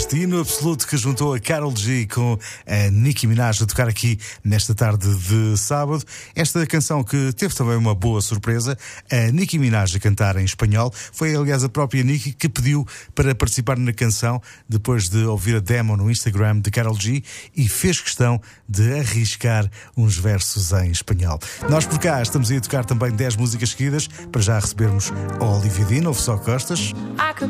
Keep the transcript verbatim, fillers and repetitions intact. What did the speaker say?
Destino absoluto que juntou a Karol G com a Nicki Minaj a tocar aqui nesta tarde de sábado. Esta canção que teve também uma boa surpresa, a Nicki Minaj a cantar em espanhol. Foi aliás a própria Nicki que pediu para participar na canção depois de ouvir a demo no Instagram de Karol G e fez questão de arriscar uns versos em espanhol. Nós por cá estamos aí a tocar também dez músicas seguidas para já recebermos a Olivia Dean, ouve só Costas.